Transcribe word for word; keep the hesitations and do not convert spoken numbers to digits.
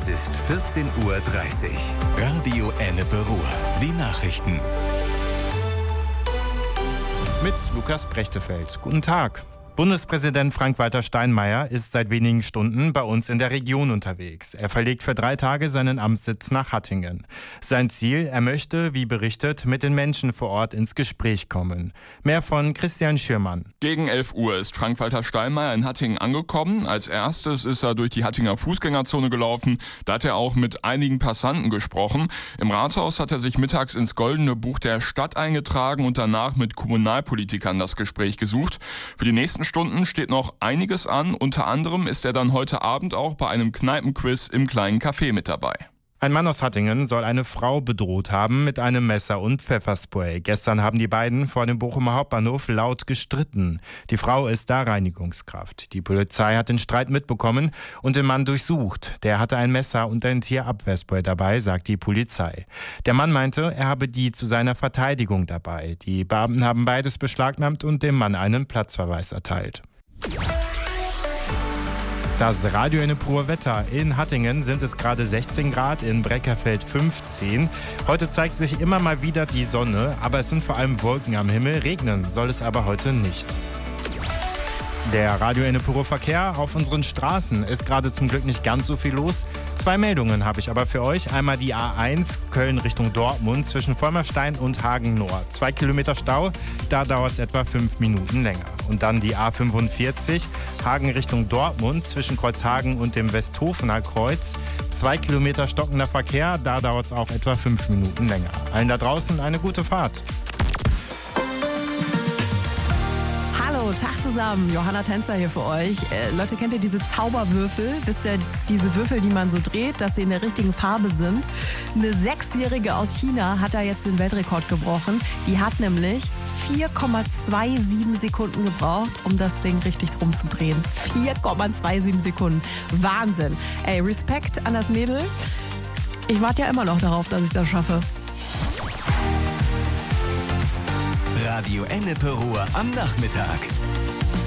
Es ist vierzehn Uhr dreißig. Radio Ennepe Ruhr. Die Nachrichten. Mit Lukas Brechtefeld. Guten Tag. Bundespräsident Frank-Walter Steinmeier ist seit wenigen Stunden bei uns in der Region unterwegs. Er verlegt für drei Tage seinen Amtssitz nach Hattingen. Sein Ziel, er möchte, wie berichtet, mit den Menschen vor Ort ins Gespräch kommen. Mehr von Christian Schürmann. Gegen elf Uhr ist Frank-Walter Steinmeier in Hattingen angekommen. Als erstes ist er durch die Hattinger Fußgängerzone gelaufen. Da hat er auch mit einigen Passanten gesprochen. Im Rathaus hat er sich mittags ins Goldene Buch der Stadt eingetragen und danach mit Kommunalpolitikern das Gespräch gesucht. Für die nächsten Stunden steht noch einiges an. Unter anderem ist er dann heute Abend auch bei einem Kneipenquiz im kleinen Café mit dabei. Ein Mann aus Hattingen soll eine Frau bedroht haben mit einem Messer und Pfefferspray. Gestern haben die beiden vor dem Bochumer Hauptbahnhof laut gestritten. Die Frau ist da Reinigungskraft. Die Polizei hat den Streit mitbekommen und den Mann durchsucht. Der hatte ein Messer und ein Tierabwehrspray dabei, sagt die Polizei. Der Mann meinte, er habe die zu seiner Verteidigung dabei. Die Beamten haben beides beschlagnahmt und dem Mann einen Platzverweis erteilt. Das Radio Ennepe Ruhr Wetter. In Hattingen sind es gerade sechzehn Grad, in Breckerfeld fünfzehn. Heute zeigt sich immer mal wieder die Sonne, aber es sind vor allem Wolken am Himmel. Regnen soll es aber heute nicht. Der Radio Ennepe Ruhr Verkehr auf unseren Straßen ist gerade zum Glück nicht ganz so viel los. Zwei Meldungen habe ich aber für euch. Einmal die A eins Köln Richtung Dortmund zwischen Vollmerstein und Hagen Nord. Zwei Kilometer Stau, da dauert es etwa fünf Minuten länger. Und dann die A fünfundvierzig Hagen Richtung Dortmund zwischen Kreuzhagen und dem Westhofener Kreuz. Zwei Kilometer stockender Verkehr, da dauert es auch etwa fünf Minuten länger. Allen da draußen eine gute Fahrt. Hallo, Tag zusammen, Johanna Tänzer hier für euch. Äh, Leute, kennt ihr diese Zauberwürfel? Wisst ihr, diese Würfel, die man so dreht, dass sie in der richtigen Farbe sind? Eine Sechsjährige aus China hat da jetzt den Weltrekord gebrochen. Die hat nämlich vier Komma siebenundzwanzig Sekunden gebraucht, um das Ding richtig drum zu drehen. vier Komma siebenundzwanzig Sekunden. Wahnsinn. Ey, Respekt an das Mädel. Ich warte ja immer noch darauf, dass ich das schaffe. Radio Ennepe Ruhr am Nachmittag.